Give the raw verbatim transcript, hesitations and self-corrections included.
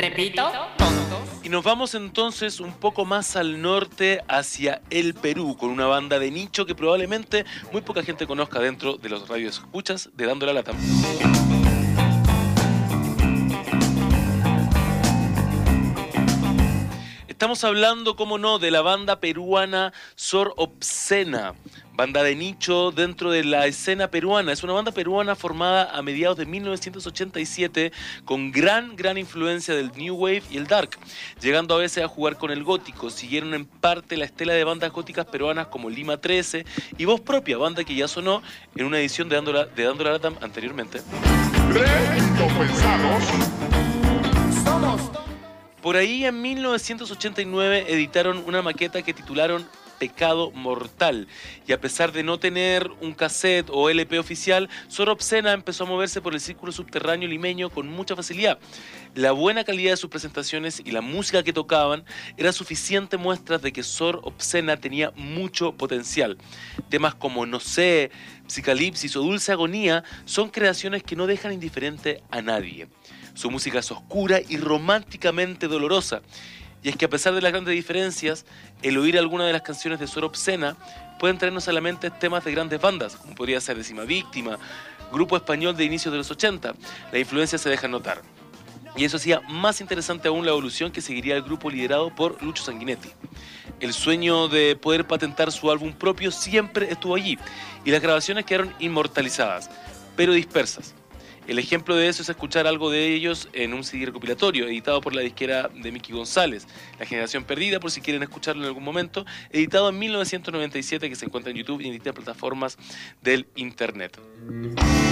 Repito, tontos. Y nos vamos entonces un poco más al norte, hacia el Perú, con una banda de nicho que probablemente muy poca gente conozca dentro de los radioescuchas de Dando la Lata. Estamos hablando, como no, de la banda peruana Sor Obscena, banda de nicho dentro de la escena peruana. Es una banda peruana formada a mediados de mil novecientos ochenta y siete con gran, gran influencia del New Wave y el Dark, llegando a veces a jugar con el gótico. Siguieron en parte la estela de bandas góticas peruanas como Lima trece y Voz Propia, banda que ya sonó en una edición de Dando la, de Dando la Lata anteriormente. Somos Por ahí en mil novecientos ochenta y nueve editaron una maqueta que titularon Pecado Mortal, y a pesar de no tener un cassette o L P oficial, Sor Obscena empezó a moverse por el círculo subterráneo limeño con mucha facilidad. La buena calidad de sus presentaciones y la música que tocaban era suficiente muestras de que Sor Obscena tenía mucho potencial. Temas como No sé, Psicalipsis o Dulce Agonía son creaciones que no dejan indiferente a nadie. Su música es oscura y románticamente dolorosa. Y es que a pesar de las grandes diferencias, el oír alguna de las canciones de Sor Obscena pueden traernos a la mente temas de grandes bandas, como podría ser Décima Víctima, grupo español de inicios de los ochenta. La influencia se deja notar. Y eso hacía más interesante aún la evolución que seguiría el grupo liderado por Lucho Sanguinetti. El sueño de poder patentar su álbum propio siempre estuvo allí, y las grabaciones quedaron inmortalizadas, pero dispersas. El ejemplo de eso es escuchar algo de ellos en un C D recopilatorio editado por la disquera de Miki González, La Generación Perdida, por si quieren escucharlo en algún momento, editado en mil novecientos noventa y siete, que se encuentra en YouTube y en distintas plataformas del internet.